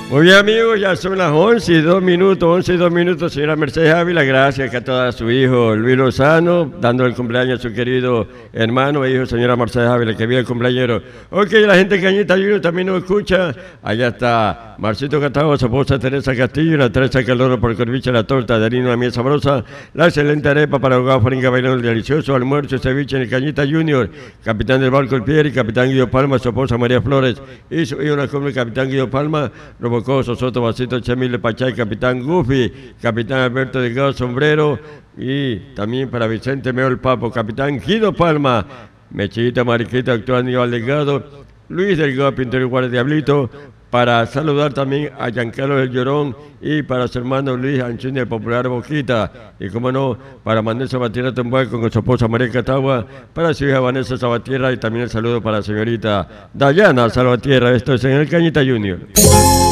Muy bien, amigos, ya son las 11:02, señora Mercedes Ávila. Gracias a toda su hijo Luis Lozano, dando el cumpleaños a su querido hermano e hijo, señora Mercedes Ávila, que vive el cumpleañero. Ok, la gente de Cañita Junior también nos escucha. Allá está Marcito Catavo, su esposa Teresa Castillo, la Teresa Caloro por el corviche, la torta de harina, la miel sabrosa, la excelente arepa para ahogar Faringa Bailón, el delicioso almuerzo, ceviche en el Cañita Junior, capitán del barco El Pieri, capitán Guido Palma, su esposa María Flores y su hijo, el capitán Guido Palma, Robocoso, Soto, Vasito, Chemile, Pachay, capitán Goofy, capitán Alberto Delgado Sombrero y también para Vicente Meo el Papo, capitán Guido Palma, Mechita Mariquita, actual Aníbal Delgado, Luis Delgado, pintor y guardia Diablito, para saludar también a Giancarlo del Llorón y para su hermano Luis Anchín del popular Boquita, y como no, para Manuel Sabatierra Tembuay con su esposa María Catagua, para su hija Vanessa Sabatierra y también el saludo para la señorita Dayana Sabatierra. Esto es en el Cañita Junior.